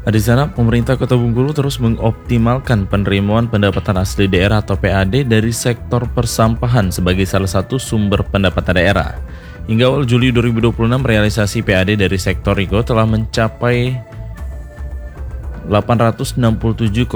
Di sana, pemerintah Kota Bengkulu terus mengoptimalkan penerimaan pendapatan asli daerah atau PAD dari sektor persampahan sebagai salah satu sumber pendapatan daerah. Hingga awal Juli 2026, realisasi PAD dari sektor itu telah mencapai 867,97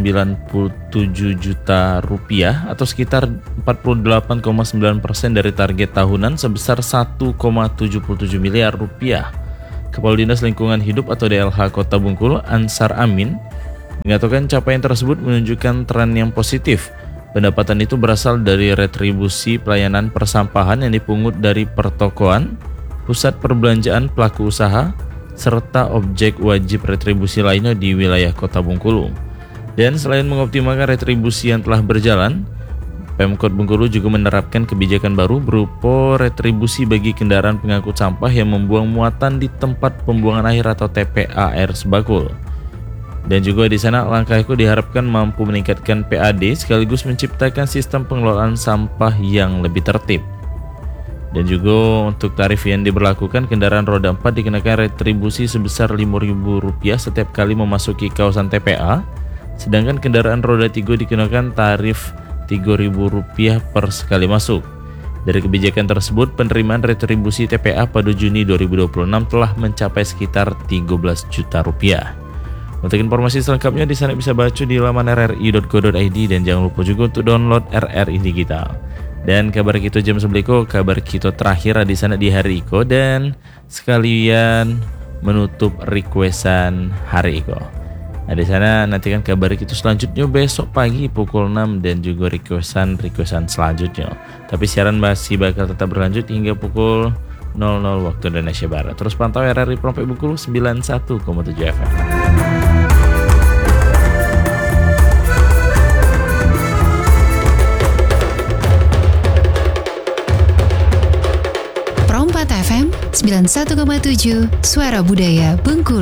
juta rupiah atau sekitar 48,9% dari target tahunan sebesar 1,77 miliar rupiah. Kepala Dinas Lingkungan Hidup atau DLH Kota Bengkulu, Ansar Amin, mengatakan capaian tersebut menunjukkan tren yang positif. Pendapatan itu berasal dari retribusi pelayanan persampahan yang dipungut dari pertokoan, pusat perbelanjaan pelaku usaha, serta objek wajib retribusi lainnya di wilayah Kota Bengkulu. Dan selain mengoptimalkan retribusi yang telah berjalan, Pemkot Bengkulu juga menerapkan kebijakan baru berupa retribusi bagi kendaraan pengangkut sampah yang membuang muatan di tempat pembuangan akhir atau TPA air sebakul. Dan juga di sana langkah itu diharapkan mampu meningkatkan PAD sekaligus menciptakan sistem pengelolaan sampah yang lebih tertib. Dan juga untuk tarif yang diberlakukan, kendaraan roda 4 dikenakan retribusi sebesar Rp5.000 setiap kali memasuki kawasan TPA, sedangkan kendaraan roda 3 dikenakan tarif Rp3.000 per sekali masuk. Dari kebijakan tersebut, penerimaan retribusi TPA pada Juni 2026 telah mencapai sekitar Rp13 juta. Untuk informasi selengkapnya di sana bisa baca di laman rri.go.id dan jangan lupa juga untuk download RRI Digital. Dan kabar kita jam sebeliko, kabar kita terakhir di sana di hari Iko dan sekalian menutup requestan hari Iko. Di sana nantikan kabar kita selanjutnya besok pagi pukul 6 dan juga requestan selanjutnya. Tapi siaran masih bakal tetap berlanjut hingga pukul 00 waktu Indonesia Barat. Terus pantau RRI Prompek Bengkulu 91,7 FM. Prompat FM 91,7 Suara Budaya Bengkulu.